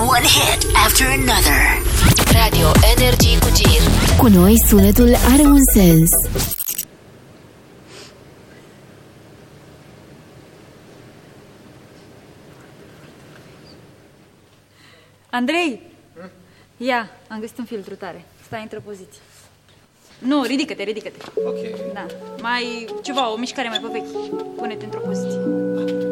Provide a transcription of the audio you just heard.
One hit after another. Radio Energy cu Gir. Cu noi sunetul are un sens. Andrei! Ia, am găsit un filtru tare. Stai într-o poziție. Nu, ridică-te. Ok. Da. Mai ceva, o mișcare mai pe vechi. Pune-te într-o poziție.